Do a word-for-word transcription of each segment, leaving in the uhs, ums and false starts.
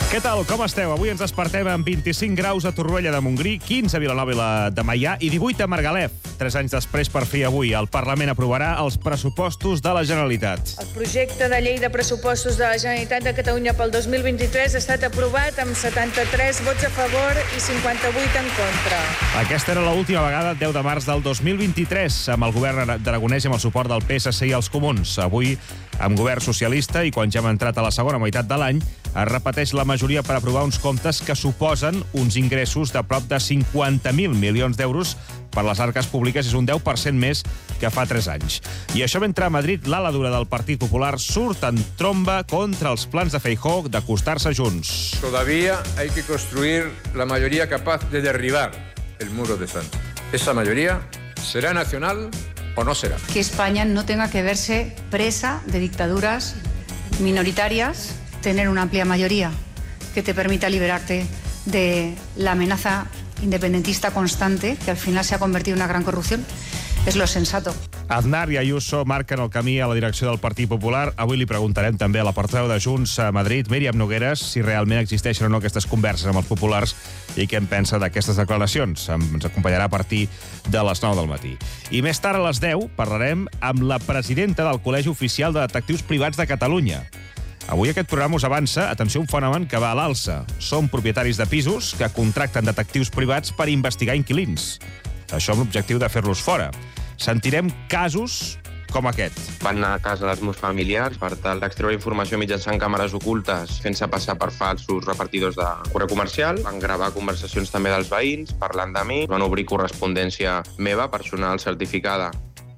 Què tal, com esteu? Avui ens despertem amb vint-i-cinc graus a Torroella de Montgrí, quinze a Vilanova i la de Meià i divuit a Margalef. Tres anys després, per fi avui, el Parlament aprovarà els pressupostos de la Generalitat. El projecte de llei de pressupostos de la Generalitat de Catalunya pel dos mil vint-i-tres ha estat aprovat amb setanta-tres vots a favor i cinquanta-vuit en contra. Aquesta era l'última vegada, deu de març del dos mil vint-i-tres, amb el govern d'Aragonès i amb el suport del P S C i els Comuns. Avui, amb govern socialista i quan ja hem entrat a la segona meitat de l'any, es repeteix la majoria per aprovar uns comptes que suposen uns ingressos de prop de cinquanta mil milions d'euros per les arques públiques, és un deu per cent més que fa tres anys. I això mentre a Madrid l'ala dura del Partit Popular surt en tromba contra els plans de Feijóo d'acostar-se a Junts. Todavía hay que construir la mayoría capaz de derribar el muro de Sánchez. Esa mayoría será nacional o no será. Que España no tenga que verse presa de dictaduras minoritarias, tener una amplia mayoría que te permita liberarte de la amenaza independentista constante, que al final se ha convertido en una gran corrupción, és lo sensato. Aznar i Ayuso marquen el camí a la direcció del Partit Popular. Avui li preguntarem també a la portaveu de Junts a Madrid, Míriam Nogueras, si realment existeixen o no aquestes converses amb els populars i què en pensa d'aquestes declaracions. Ens acompanyarà a partir de les nou del matí. I més tard, a les deu, parlarem amb la presidenta del Col·legi Oficial de Detectius Privats de Catalunya. Avui aquest programa us avança, atenció, un fenomen que va a l'alça. Són propietaris de pisos que contracten detectius privats per investigar inquilins. Això amb l'objectiu de fer-los fora. Sentirem casos com aquest. Van anar a casa dels meus familiars per tal d'extreure informació mitjançant càmeres ocultes fent-se passar per falsos repartidors de correu comercial. Van gravar conversacions també dels veïns, parlant de mi. Van obrir correspondència meva, personal certificada.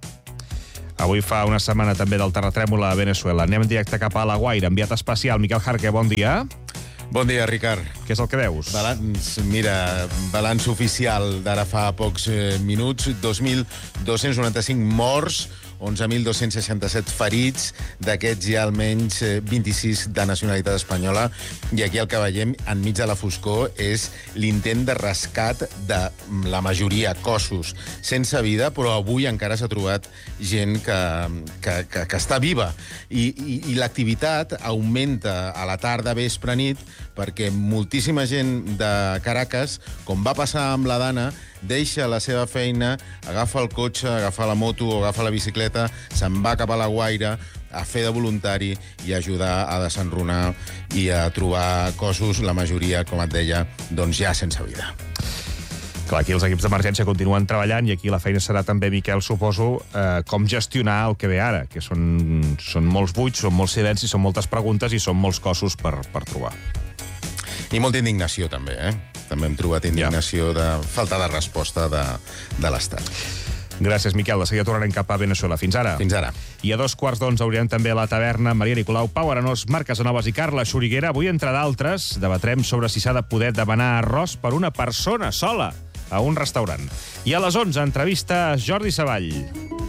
Avui fa una setmana també del terratrèmol a Venezuela. Anem en directe cap a La Guaira. Enviat especial, Miquel Jarque, bon dia. Bon dia, Ricard. Què és el que veus? Balanç, mira, balanç oficial d'ara fa pocs eh, minuts, dos mil dos-cents noranta-cinc morts, onze mil dos-cents seixanta-set ferits, d'aquests hi ha almenys vint-i-sis de nacionalitat espanyola, i aquí el que veiem enmig de la foscor és l'intent de rescat de la majoria, cossos sense vida, però avui encara s'ha trobat gent que, que, que, que està viva. I, i, i l'activitat augmenta a la tarda, vespre, nit, perquè moltíssima gent de Caracas, com va passar amb la Dana, deixa la seva feina, agafa el cotxe, agafa la moto o agafa la bicicleta, se'n va cap a La Guaira a fer de voluntari i a ajudar a desenrunar i a trobar cossos, la majoria, com et deia, doncs ja sense vida. Clar, aquí els equips d'emergència continuen treballant i aquí la feina serà també, Miquel, suposo, eh, com gestionar el que ve ara, que són, són molts buits, són molts silencis, són moltes preguntes i són molts cossos per, per trobar. I molta indignació, també, eh? També hem trobat indignació de falta de resposta de, de l'Estat. Gràcies, Miquel. De seguida tornarem cap a Venezuela. Fins ara. Fins ara. I a dos quarts d'onze hauríem també a la taverna Maria Nicolau, Pau Arenós, Marc Casanovas i Carla Xuriguera. Avui, entre d'altres, debatrem sobre si s'ha de poder demanar arròs per una persona sola a un restaurant. I a les onze, entrevista Jordi Savall.